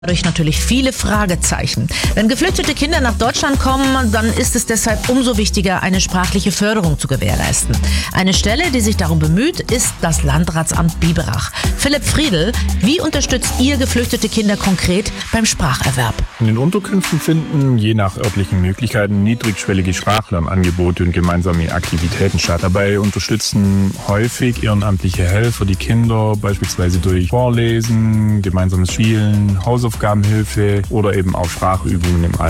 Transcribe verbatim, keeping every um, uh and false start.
Dadurch natürlich viele Fragezeichen. Wenn geflüchtete Kinder nach Deutschland kommen, dann ist es deshalb umso wichtiger, eine sprachliche Förderung zu gewährleisten. Eine Stelle, die sich darum bemüht, ist das Landratsamt Biberach. Philipp Friedl, wie unterstützt ihr geflüchtete Kinder konkret beim Spracherwerb? In den Unterkünften finden je nach örtlichen Möglichkeiten niedrigschwellige Sprachlernangebote und gemeinsame Aktivitäten statt. Dabei unterstützen häufig ehrenamtliche Helfer die Kinder beispielsweise durch Vorlesen, gemeinsames Spielen, Hausaufgabenhilfe oder eben auch Sprachübungen im Alltag.